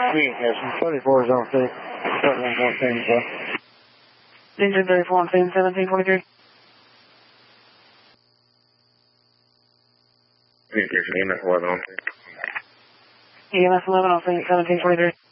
Yes, 34 is on scene. 14, so. Engine 34 on scene, 1723. EMS 11 on scene. EMS 11 on scene, 1723.